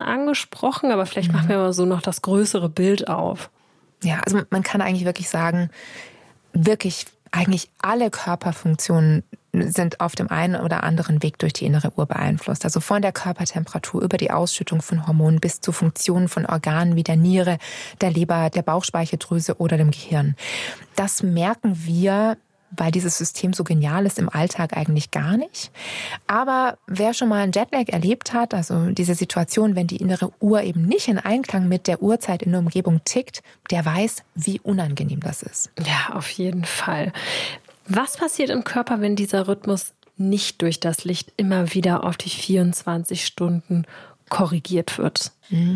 angesprochen, aber vielleicht machen wir mal so noch das größere Bild auf. Ja, also man kann eigentlich wirklich sagen, eigentlich alle Körperfunktionen sind auf dem einen oder anderen Weg durch die innere Uhr beeinflusst. Also von der Körpertemperatur über die Ausschüttung von Hormonen bis zu Funktionen von Organen wie der Niere, der Leber, der Bauchspeicheldrüse oder dem Gehirn. Das merken wir, weil dieses System so genial ist, im Alltag eigentlich gar nicht. Aber wer schon mal einen Jetlag erlebt hat, also diese Situation, wenn die innere Uhr eben nicht in Einklang mit der Uhrzeit in der Umgebung tickt, der weiß, wie unangenehm das ist. Ja, auf jeden Fall. Was passiert im Körper, wenn dieser Rhythmus nicht durch das Licht immer wieder auf die 24 Stunden korrigiert wird?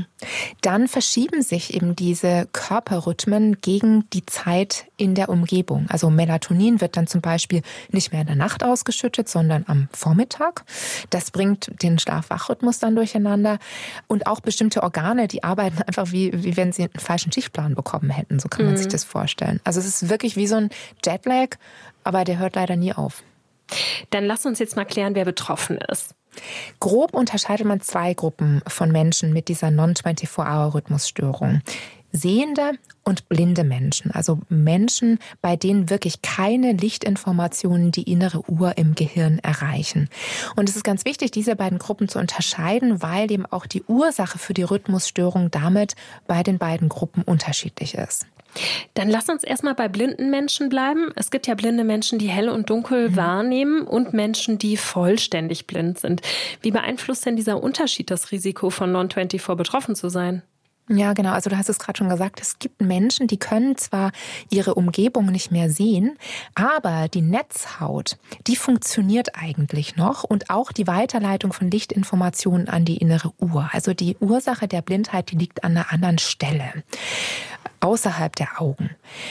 Dann verschieben sich eben diese Körperrhythmen gegen die Zeit in der Umgebung. Also Melatonin wird dann zum Beispiel nicht mehr in der Nacht ausgeschüttet, sondern am Vormittag. Das bringt den Schlaf-Wach-Rhythmus dann durcheinander. Und auch bestimmte Organe, die arbeiten einfach wie wenn sie einen falschen Schichtplan bekommen hätten. So kann man sich das vorstellen. Also es ist wirklich wie so ein Jetlag, aber der hört leider nie auf. Dann lass uns jetzt mal klären, wer betroffen ist. Grob unterscheidet man 2 Gruppen von Menschen mit dieser Non-24-Hour-Rhythmusstörung. Sehende und blinde Menschen, also Menschen, bei denen wirklich keine Lichtinformationen die innere Uhr im Gehirn erreichen. Und es ist ganz wichtig, diese beiden Gruppen zu unterscheiden, weil eben auch die Ursache für die Rhythmusstörung damit bei den beiden Gruppen unterschiedlich ist. Dann lass uns erstmal bei blinden Menschen bleiben. Es gibt ja blinde Menschen, die hell und dunkel wahrnehmen und Menschen, die vollständig blind sind. Wie beeinflusst denn dieser Unterschied das Risiko von Non-24 betroffen zu sein? Ja, genau. Also du hast es gerade schon gesagt, es gibt Menschen, die können zwar ihre Umgebung nicht mehr sehen, aber die Netzhaut, die funktioniert eigentlich noch und auch die Weiterleitung von Lichtinformationen an die innere Uhr. Also die Ursache der Blindheit, die liegt an einer anderen Stelle, außerhalb der Augen.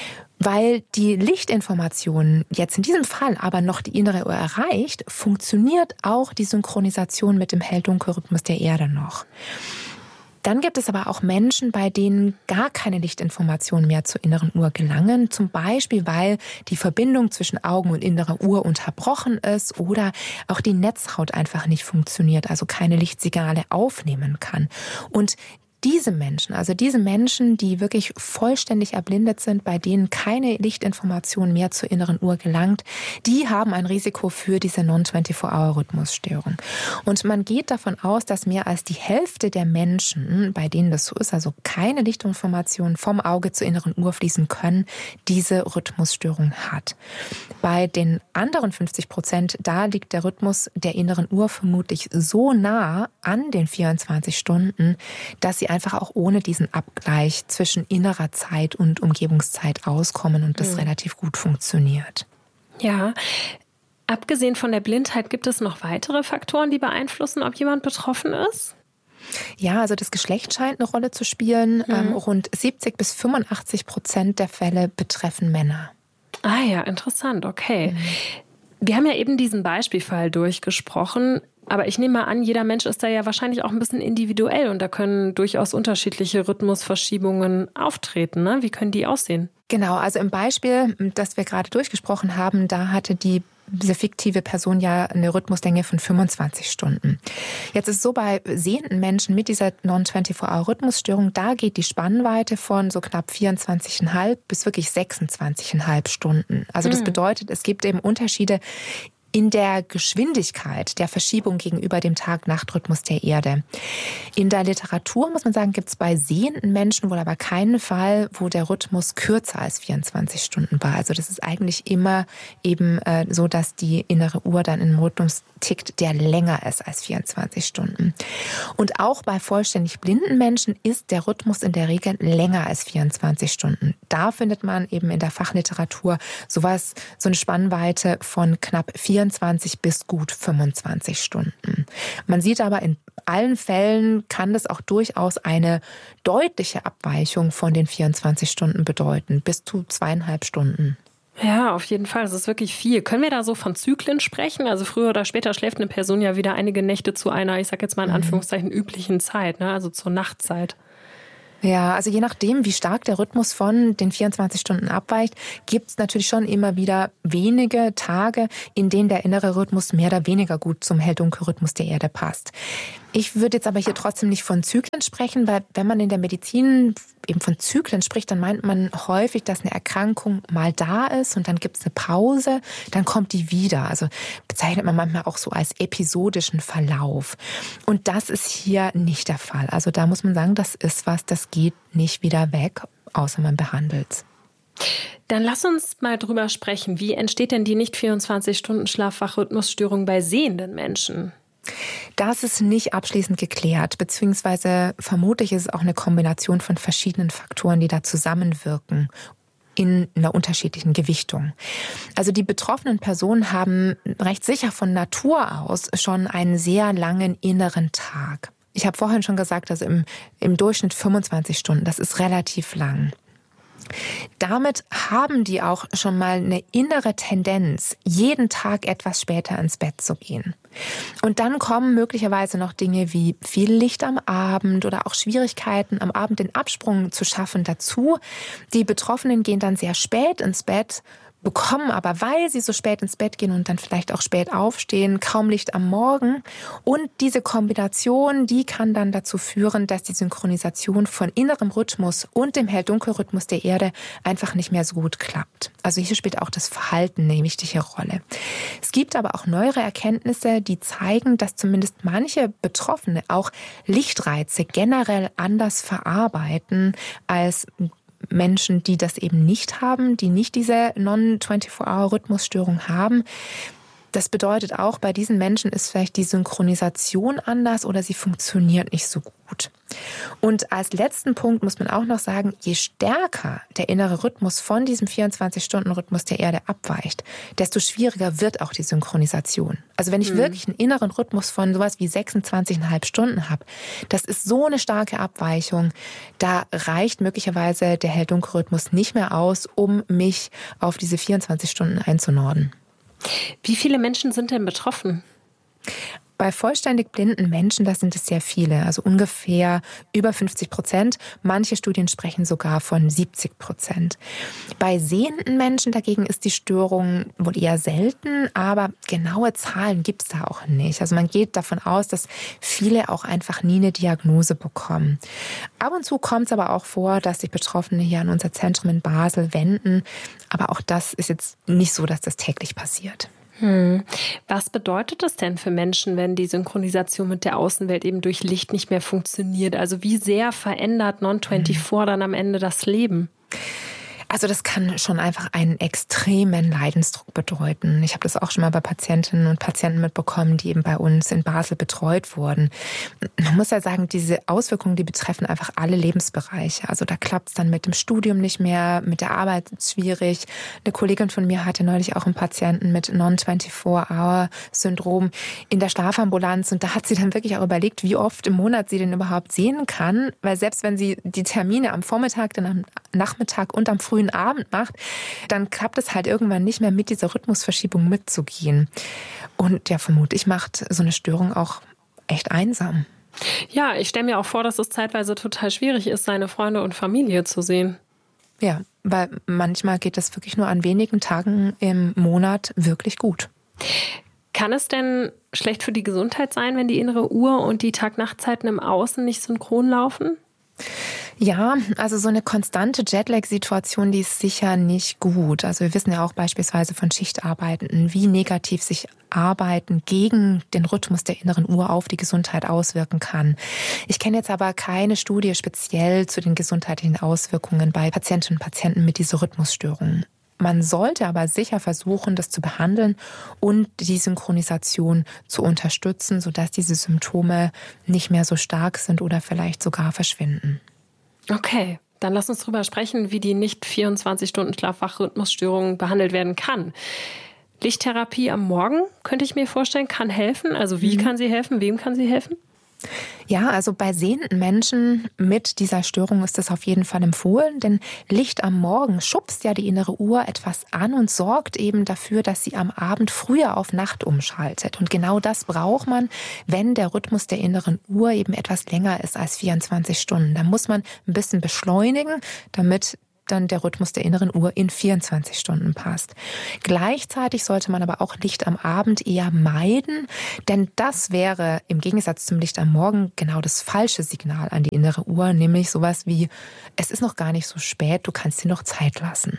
Weil die Lichtinformation jetzt in diesem Fall aber noch die innere Uhr erreicht, funktioniert auch die Synchronisation mit dem Hell-Dunkel-Rhythmus der Erde noch. Dann gibt es aber auch Menschen, bei denen gar keine Lichtinformationen mehr zur inneren Uhr gelangen. Zum Beispiel, weil die Verbindung zwischen Augen und innerer Uhr unterbrochen ist oder auch die Netzhaut einfach nicht funktioniert, also keine Lichtsignale aufnehmen kann. Und diese Menschen, die wirklich vollständig erblindet sind, bei denen keine Lichtinformation mehr zur inneren Uhr gelangt, die haben ein Risiko für diese Non-24-Hour-Rhythmusstörung. Und man geht davon aus, dass mehr als die Hälfte der Menschen, bei denen das so ist, also keine Lichtinformationen vom Auge zur inneren Uhr fließen können, diese Rhythmusstörung hat. Bei den anderen 50%, da liegt der Rhythmus der inneren Uhr vermutlich so nah an den 24 Stunden, dass sie einfach auch ohne diesen Abgleich zwischen innerer Zeit und Umgebungszeit auskommen und das relativ gut funktioniert. Ja, abgesehen von der Blindheit gibt es noch weitere Faktoren, die beeinflussen, ob jemand betroffen ist? Ja, also das Geschlecht scheint eine Rolle zu spielen. Rund 70-85% der Fälle betreffen Männer. Ah ja, interessant, okay. Wir haben ja eben diesen Beispielfall durchgesprochen, aber ich nehme mal an, jeder Mensch ist da ja wahrscheinlich auch ein bisschen individuell und da können durchaus unterschiedliche Rhythmusverschiebungen auftreten, ne? Wie können die aussehen? Genau, also im Beispiel, das wir gerade durchgesprochen haben, da hatte diese fiktive Person ja eine Rhythmuslänge von 25 Stunden. Jetzt ist es so, bei sehenden Menschen mit dieser Non-24-Hour-Rhythmusstörung, da geht die Spannweite von so knapp 24,5 bis wirklich 26,5 Stunden. Also das bedeutet, es gibt eben Unterschiede in der Geschwindigkeit der Verschiebung gegenüber dem Tag-Nacht-Rhythmus der Erde. In der Literatur, muss man sagen, gibt es bei sehenden Menschen wohl aber keinen Fall, wo der Rhythmus kürzer als 24 Stunden war. Also das ist eigentlich immer eben so, dass die innere Uhr dann in einem Rhythmus tickt, der länger ist als 24 Stunden. Und auch bei vollständig blinden Menschen ist der Rhythmus in der Regel länger als 24 Stunden. Da findet man eben in der Fachliteratur so eine Spannweite von knapp 24 bis gut 25 Stunden. Man sieht aber, in allen Fällen kann das auch durchaus eine deutliche Abweichung von den 24 Stunden bedeuten, bis zu 2,5 Stunden. Ja, auf jeden Fall. Das ist wirklich viel. Können wir da so von Zyklen sprechen? Also früher oder später schläft eine Person ja wieder einige Nächte zu einer, ich sag jetzt mal in Anführungszeichen, üblichen Zeit, ne? Also zur Nachtzeit. Ja, also je nachdem, wie stark der Rhythmus von den 24 Stunden abweicht, gibt es natürlich schon immer wieder wenige Tage, in denen der innere Rhythmus mehr oder weniger gut zum Hell-Dunkel-Rhythmus der Erde passt. Ich würde jetzt aber hier trotzdem nicht von Zyklen sprechen, weil wenn man in der Medizin eben von Zyklen spricht, dann meint man häufig, dass eine Erkrankung mal da ist und dann gibt es eine Pause, dann kommt die wieder. Also bezeichnet man manchmal auch so als episodischen Verlauf. Und das ist hier nicht der Fall. Also da muss man sagen, das ist was, das geht nicht wieder weg, außer man behandelt es. Dann lass uns mal drüber sprechen. Wie entsteht denn die Nicht-24-Stunden-Schlaf-Wach-Rhythmusstörung bei sehenden Menschen? Das ist nicht abschließend geklärt, beziehungsweise vermutlich ist es auch eine Kombination von verschiedenen Faktoren, die da zusammenwirken in einer unterschiedlichen Gewichtung. Also die betroffenen Personen haben recht sicher von Natur aus schon einen sehr langen inneren Tag. Ich habe vorhin schon gesagt, also im Durchschnitt 25 Stunden, das ist relativ lang. Damit haben die auch schon mal eine innere Tendenz, jeden Tag etwas später ins Bett zu gehen. Und dann kommen möglicherweise noch Dinge wie viel Licht am Abend oder auch Schwierigkeiten, am Abend den Absprung zu schaffen dazu. Die Betroffenen gehen dann sehr spät ins Bett, bekommen aber, weil sie so spät ins Bett gehen und dann vielleicht auch spät aufstehen, kaum Licht am Morgen. Und diese Kombination, die kann dann dazu führen, dass die Synchronisation von innerem Rhythmus und dem Hell-Dunkel-Rhythmus der Erde einfach nicht mehr so gut klappt. Also hier spielt auch das Verhalten eine wichtige Rolle. Es gibt aber auch neuere Erkenntnisse, die zeigen, dass zumindest manche Betroffene auch Lichtreize generell anders verarbeiten als Menschen, die das eben nicht haben, die nicht diese Non-24-Hour-Rhythmusstörung haben. Das bedeutet auch, bei diesen Menschen ist vielleicht die Synchronisation anders oder sie funktioniert nicht so gut. Und als letzten Punkt muss man auch noch sagen, je stärker der innere Rhythmus von diesem 24-Stunden-Rhythmus der Erde abweicht, desto schwieriger wird auch die Synchronisation. Also wenn ich wirklich einen inneren Rhythmus von sowas wie 26,5 Stunden habe, das ist so eine starke Abweichung, da reicht möglicherweise der Hell-Dunkel-Rhythmus nicht mehr aus, um mich auf diese 24 Stunden einzunorden. Wie viele Menschen sind denn betroffen? Bei vollständig blinden Menschen, das sind es sehr viele, also ungefähr über 50%. Manche Studien sprechen sogar von 70%. Bei sehenden Menschen dagegen ist die Störung wohl eher selten, aber genaue Zahlen gibt es da auch nicht. Also man geht davon aus, dass viele auch einfach nie eine Diagnose bekommen. Ab und zu kommt es aber auch vor, dass sich Betroffene hier an unser Zentrum in Basel wenden. Aber auch das ist jetzt nicht so, dass das täglich passiert. Was bedeutet das denn für Menschen, wenn die Synchronisation mit der Außenwelt eben durch Licht nicht mehr funktioniert? Also wie sehr verändert Non-24 dann am Ende das Leben? Also das kann schon einfach einen extremen Leidensdruck bedeuten. Ich habe das auch schon mal bei Patientinnen und Patienten mitbekommen, die eben bei uns in Basel betreut wurden. Man muss ja sagen, diese Auswirkungen, die betreffen einfach alle Lebensbereiche. Also da klappt es dann mit dem Studium nicht mehr, mit der Arbeit schwierig. Eine Kollegin von mir hatte neulich auch einen Patienten mit Non-24-Hour-Syndrom in der Schlafambulanz. Und da hat sie dann wirklich auch überlegt, wie oft im Monat sie den überhaupt sehen kann. Weil selbst wenn sie die Termine am Vormittag, dann am Nachmittag und am frühen Abend macht, dann klappt es halt irgendwann nicht mehr mit dieser Rhythmusverschiebung mitzugehen. Und ja, vermutlich macht so eine Störung auch echt einsam. Ja, ich stelle mir auch vor, dass es zeitweise total schwierig ist, seine Freunde und Familie zu sehen. Ja, weil manchmal geht das wirklich nur an wenigen Tagen im Monat wirklich gut. Kann es denn schlecht für die Gesundheit sein, wenn die innere Uhr und die Tag-Nacht-Zeiten im Außen nicht synchron laufen? Ja, also so eine konstante Jetlag-Situation, die ist sicher nicht gut. Also wir wissen ja auch beispielsweise von Schichtarbeitenden, wie negativ sich Arbeiten gegen den Rhythmus der inneren Uhr auf die Gesundheit auswirken kann. Ich kenne jetzt aber keine Studie speziell zu den gesundheitlichen Auswirkungen bei Patientinnen und Patienten mit dieser Rhythmusstörung. Man sollte aber sicher versuchen, das zu behandeln und die Synchronisation zu unterstützen, sodass diese Symptome nicht mehr so stark sind oder vielleicht sogar verschwinden. Okay, dann lass uns drüber sprechen, wie die Nicht-24-Stunden-Schlaf-Wach-Rhythmusstörung behandelt werden kann. Lichttherapie am Morgen, könnte ich mir vorstellen, kann helfen. Also wie kann sie helfen? Wem kann sie helfen? Ja, also bei sehenden Menschen mit dieser Störung ist das auf jeden Fall empfohlen, denn Licht am Morgen schubst ja die innere Uhr etwas an und sorgt eben dafür, dass sie am Abend früher auf Nacht umschaltet. Und genau das braucht man, wenn der Rhythmus der inneren Uhr eben etwas länger ist als 24 Stunden. Da muss man ein bisschen beschleunigen, damit dann der Rhythmus der inneren Uhr in 24 Stunden passt. Gleichzeitig sollte man aber auch Licht am Abend eher meiden, denn das wäre im Gegensatz zum Licht am Morgen genau das falsche Signal an die innere Uhr, nämlich sowas wie, es ist noch gar nicht so spät, du kannst dir noch Zeit lassen.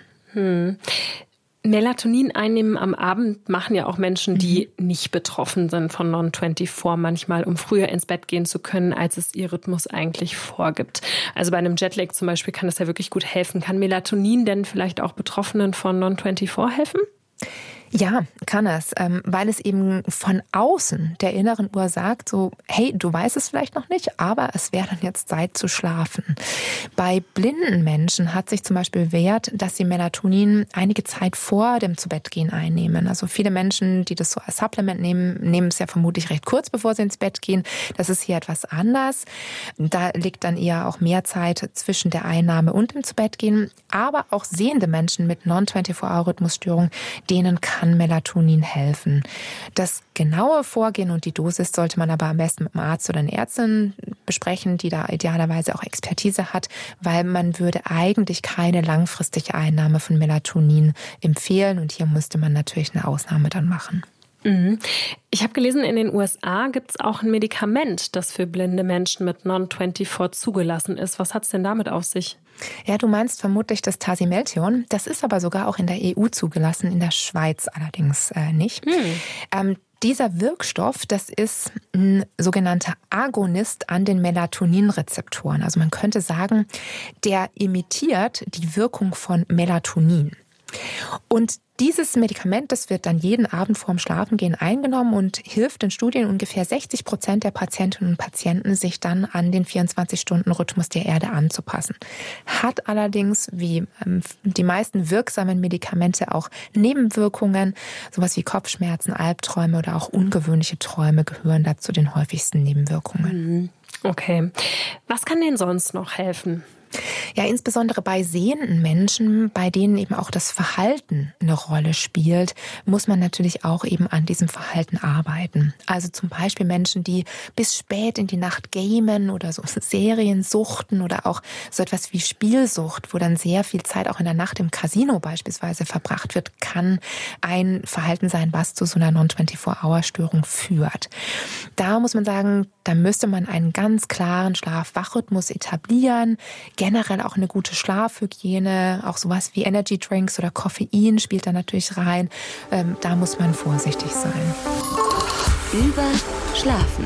Melatonin einnehmen am Abend machen ja auch Menschen, die nicht betroffen sind von Non-24 manchmal, um früher ins Bett gehen zu können, als es ihr Rhythmus eigentlich vorgibt. Also bei einem Jetlag zum Beispiel kann das ja wirklich gut helfen. Kann Melatonin denn vielleicht auch Betroffenen von Non-24 helfen? Ja, kann es, weil es eben von außen der inneren Uhr sagt, so, hey, du weißt es vielleicht noch nicht, aber es wäre dann jetzt Zeit zu schlafen. Bei blinden Menschen hat sich zum Beispiel bewährt, dass sie Melatonin einige Zeit vor dem Zubettgehen einnehmen. Also viele Menschen, die das so als Supplement nehmen, nehmen es ja vermutlich recht kurz, bevor sie ins Bett gehen. Das ist hier etwas anders. Da liegt dann eher auch mehr Zeit zwischen der Einnahme und dem Zubettgehen. Aber auch sehende Menschen mit Non-24-Hour-Rhythmusstörung, denen kann Melatonin helfen. Das genaue Vorgehen und die Dosis sollte man aber am besten mit einem Arzt oder einer Ärztin besprechen, die da idealerweise auch Expertise hat, weil man würde eigentlich keine langfristige Einnahme von Melatonin empfehlen und hier müsste man natürlich eine Ausnahme dann machen. Ich habe gelesen, in den USA gibt es auch ein Medikament, das für blinde Menschen mit Non-24 zugelassen ist. Was hat es denn damit auf sich? Ja, du meinst vermutlich das Tasimelteon. Das ist aber sogar auch in der EU zugelassen, in der Schweiz allerdings nicht. Dieser Wirkstoff, das ist ein sogenannter Agonist an den Melatoninrezeptoren. Also man könnte sagen, der imitiert die Wirkung von Melatonin. Und dieses Medikament, das wird dann jeden Abend vorm Schlafengehen eingenommen und hilft in Studien ungefähr 60% der Patientinnen und Patienten, sich dann an den 24-Stunden-Rhythmus der Erde anzupassen. Hat allerdings, wie die meisten wirksamen Medikamente, auch Nebenwirkungen. Sowas wie Kopfschmerzen, Albträume oder auch ungewöhnliche Träume gehören da zu den häufigsten Nebenwirkungen. Okay. Was kann denn sonst noch helfen? Ja, insbesondere bei sehenden Menschen, bei denen eben auch das Verhalten eine Rolle spielt, muss man natürlich auch eben an diesem Verhalten arbeiten. Also zum Beispiel Menschen, die bis spät in die Nacht gamen oder so Serien suchten oder auch so etwas wie Spielsucht, wo dann sehr viel Zeit auch in der Nacht im Casino beispielsweise verbracht wird, kann ein Verhalten sein, was zu so einer Non-24-Hour-Störung führt. Da muss man sagen, da müsste man einen ganz klaren Schlaf-Wach-Rhythmus etablieren, generell auch eine gute Schlafhygiene, auch sowas wie Energy Drinks oder Koffein spielt da natürlich rein. Da muss man vorsichtig sein. Schlafen.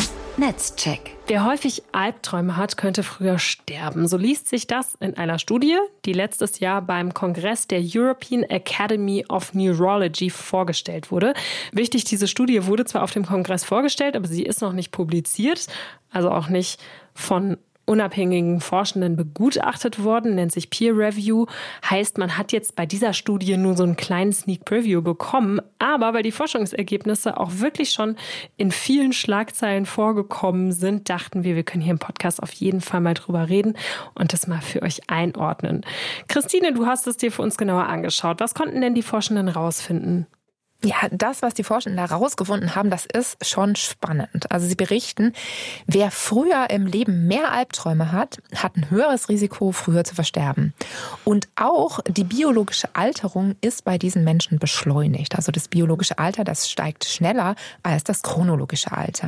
Netzcheck. Wer häufig Albträume hat, könnte früher sterben. So liest sich das in einer Studie, die letztes Jahr beim Kongress der European Academy of Neurology vorgestellt wurde. Wichtig, diese Studie wurde zwar auf dem Kongress vorgestellt, aber sie ist noch nicht publiziert, also auch nicht von unabhängigen Forschenden begutachtet worden, nennt sich Peer Review. Heißt, man hat jetzt bei dieser Studie nur so einen kleinen Sneak Preview bekommen. Aber weil die Forschungsergebnisse auch wirklich schon in vielen Schlagzeilen vorgekommen sind, dachten wir können hier im Podcast auf jeden Fall mal drüber reden und das mal für euch einordnen. Christine, du hast es dir für uns genauer angeschaut. Was konnten denn die Forschenden rausfinden? Ja, das, was die Forschenden da rausgefunden haben, das ist schon spannend. Also sie berichten, wer früher im Leben mehr Albträume hat, hat ein höheres Risiko, früher zu versterben. Und auch die biologische Alterung ist bei diesen Menschen beschleunigt. Also das biologische Alter, das steigt schneller als das chronologische Alter.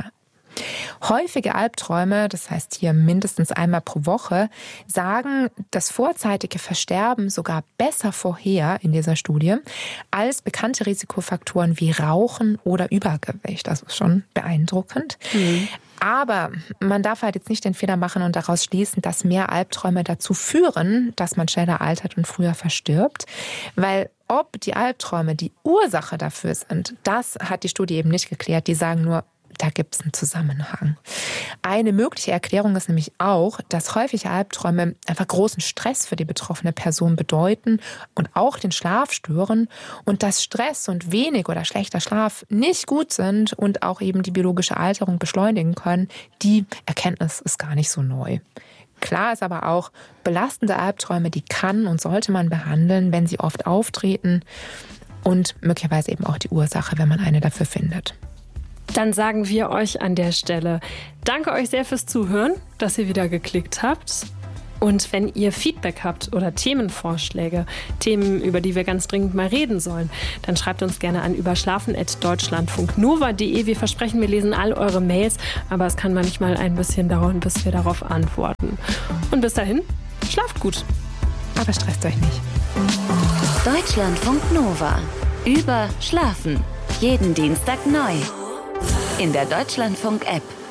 Häufige Albträume, das heißt hier mindestens einmal pro Woche, sagen das vorzeitige Versterben sogar besser vorher in dieser Studie als bekannte Risikofaktoren wie Rauchen oder Übergewicht. Das ist schon beeindruckend. Aber man darf halt jetzt nicht den Fehler machen und daraus schließen, dass mehr Albträume dazu führen, dass man schneller altert und früher verstirbt. Weil ob die Albträume die Ursache dafür sind, das hat die Studie eben nicht geklärt. Die sagen nur, da gibt es einen Zusammenhang. Eine mögliche Erklärung ist nämlich auch, dass häufige Albträume einfach großen Stress für die betroffene Person bedeuten und auch den Schlaf stören und dass Stress und wenig oder schlechter Schlaf nicht gut sind und auch eben die biologische Alterung beschleunigen können. Die Erkenntnis ist gar nicht so neu. Klar ist aber auch, belastende Albträume, die kann und sollte man behandeln, wenn sie oft auftreten und möglicherweise eben auch die Ursache, wenn man eine dafür findet. Dann sagen wir euch an der Stelle, danke euch sehr fürs Zuhören, dass ihr wieder geklickt habt. Und wenn ihr Feedback habt oder Themenvorschläge, Themen, über die wir ganz dringend mal reden sollen, dann schreibt uns gerne an überschlafen@deutschlandfunknova.de. Wir versprechen, wir lesen all eure Mails, aber es kann manchmal ein bisschen dauern, bis wir darauf antworten. Und bis dahin, schlaft gut. Aber stresst euch nicht. Deutschlandfunk Nova. Überschlafen. Jeden Dienstag neu. In der Deutschlandfunk-App.